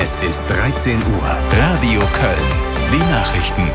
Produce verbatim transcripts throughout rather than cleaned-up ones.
Es ist dreizehn Uhr. Radio Köln. Die Nachrichten.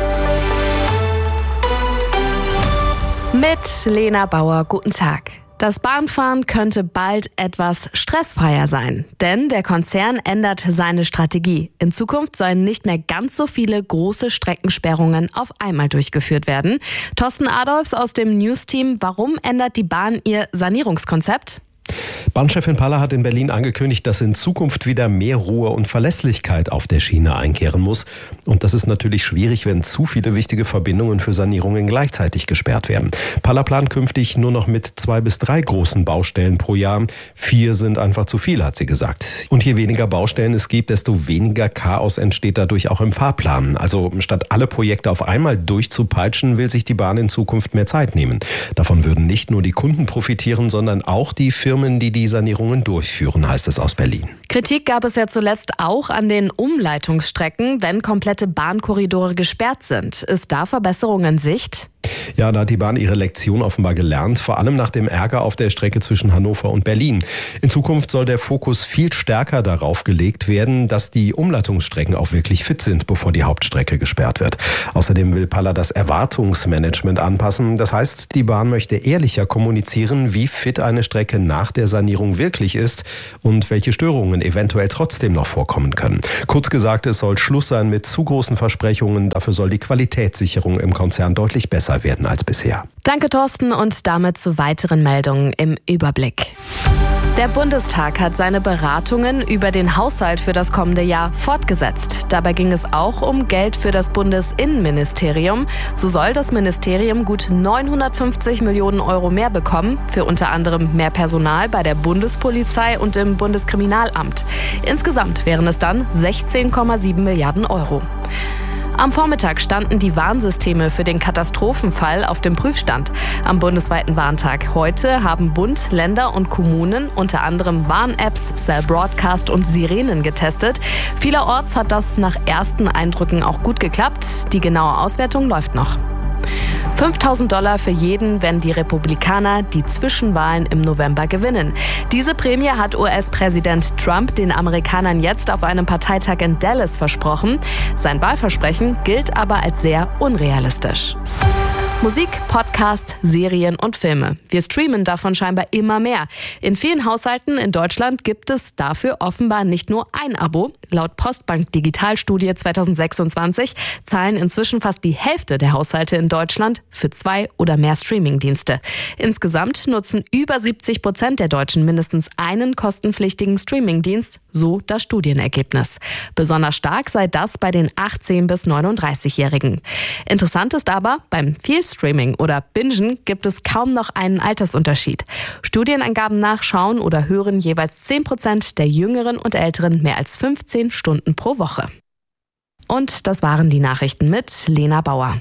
Mit Lena Bauer, guten Tag. Das Bahnfahren könnte bald etwas stressfreier sein, denn der Konzern ändert seine Strategie. In Zukunft sollen nicht mehr ganz so viele große Streckensperrungen auf einmal durchgeführt werden. Thorsten Adolfs aus dem News-Team, warum ändert die Bahn ihr Sanierungskonzept? Bahnchefin Paller hat in Berlin angekündigt, dass in Zukunft wieder mehr Ruhe und Verlässlichkeit auf der Schiene einkehren muss. Und das ist natürlich schwierig, wenn zu viele wichtige Verbindungen für Sanierungen gleichzeitig gesperrt werden. Paller plant künftig nur noch mit zwei bis drei großen Baustellen pro Jahr. Vier sind einfach zu viel, hat sie gesagt. Und je weniger Baustellen es gibt, desto weniger Chaos entsteht dadurch auch im Fahrplan. Also statt alle Projekte auf einmal durchzupeitschen, will sich die Bahn in Zukunft mehr Zeit nehmen. Davon würden nicht nur die Kunden profitieren, sondern auch die Firmen, die die Sanierungen durchführen, heißt es aus Berlin. Kritik gab es ja zuletzt auch an den Umleitungsstrecken, wenn komplette Bahnkorridore gesperrt sind. Ist da Verbesserung in Sicht? Ja, da hat die Bahn ihre Lektion offenbar gelernt, vor allem nach dem Ärger auf der Strecke zwischen Hannover und Berlin. In Zukunft soll der Fokus viel stärker darauf gelegt werden, dass die Umleitungsstrecken auch wirklich fit sind, bevor die Hauptstrecke gesperrt wird. Außerdem will Paller das Erwartungsmanagement anpassen. Das heißt, die Bahn möchte ehrlicher kommunizieren, wie fit eine Strecke nach der Sanierung wirklich ist und welche Störungen eventuell trotzdem noch vorkommen können. Kurz gesagt, es soll Schluss sein mit zu großen Versprechungen. Dafür soll die Qualitätssicherung im Konzern deutlich besser werden als bisher. Danke, Thorsten, und damit zu weiteren Meldungen im Überblick. Der Bundestag hat seine Beratungen über den Haushalt für das kommende Jahr fortgesetzt. Dabei ging es auch um Geld für das Bundesinnenministerium. So soll das Ministerium gut neunhundertfünfzig Millionen Euro mehr bekommen, für unter anderem mehr Personal bei der Bundespolizei und im Bundeskriminalamt. Insgesamt wären es dann sechzehn Komma sieben Milliarden Euro. Am Vormittag standen die Warnsysteme für den Katastrophenfall auf dem Prüfstand. Am bundesweiten Warntag heute haben Bund, Länder und Kommunen unter anderem Warn-Apps, Cell Broadcast und Sirenen getestet. Vielerorts hat das nach ersten Eindrücken auch gut geklappt. Die genaue Auswertung läuft noch. fünftausend Dollar für jeden, wenn die Republikaner die Zwischenwahlen im November gewinnen. Diese Prämie hat U S-Präsident Trump den Amerikanern jetzt auf einem Parteitag in Dallas versprochen. Sein Wahlversprechen gilt aber als sehr unrealistisch. Musik, Podcasts, Serien und Filme. Wir streamen davon scheinbar immer mehr. In vielen Haushalten in Deutschland gibt es dafür offenbar nicht nur ein Abo. Laut Postbank Digitalstudie zweitausendsechsundzwanzig zahlen inzwischen fast die Hälfte der Haushalte in Deutschland für zwei oder mehr Streamingdienste. Insgesamt nutzen über siebzig Prozent der Deutschen mindestens einen kostenpflichtigen Streamingdienst, so das Studienergebnis. Besonders stark sei das bei den achtzehn- bis neununddreißigjährigen. Interessant ist aber, beim Vielstreaming oder Bingen gibt es kaum noch einen Altersunterschied. Studienangaben nach schauen oder hören jeweils zehn Prozent der Jüngeren und Älteren mehr als fünfzehn Stunden pro Woche. Und das waren die Nachrichten mit Lena Bauer.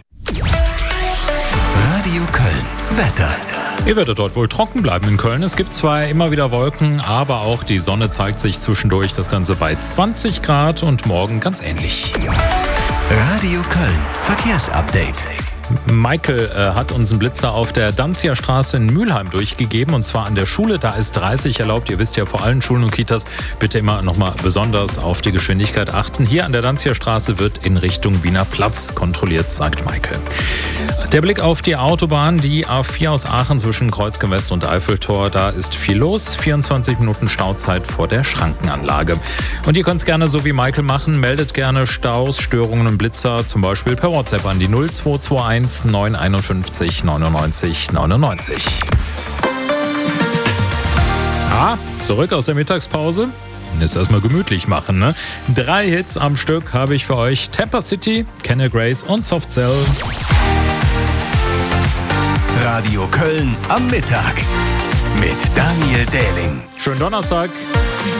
Radio Köln. Wetter. Ihr werdet dort wohl trocken bleiben in Köln. Es gibt zwar immer wieder Wolken, aber auch die Sonne zeigt sich zwischendurch. Das Ganze bei zwanzig Grad und morgen ganz ähnlich. Radio Köln. Verkehrsupdate. Michael äh, hat uns einen Blitzer auf der Danziger Straße in Mülheim durchgegeben, und zwar an der Schule. Da ist dreißig erlaubt. Ihr wisst ja, vor allen Schulen und Kitas bitte immer nochmal besonders auf die Geschwindigkeit achten. Hier an der Danziger Straße wird in Richtung Wiener Platz kontrolliert, sagt Michael. Der Blick auf die Autobahn, die A vier aus Aachen zwischen Kreuzgang West und Eiffeltor. Da ist viel los. vierundzwanzig Minuten Stauzeit vor der Schrankenanlage. Und ihr könnt es gerne so wie Michael machen. Meldet gerne Staus, Störungen und Blitzer, zum Beispiel per WhatsApp an die null zwei zwei eins neun fünf eins neunundneunzig neunundneunzig. Ah, zurück aus der Mittagspause. Jetzt erstmal gemütlich machen, ne? Drei Hits am Stück habe ich für euch. Tampa City, Kenna Grace und Soft Cell. Radio Köln am Mittag mit Daniel Dehling. Schönen Donnerstag.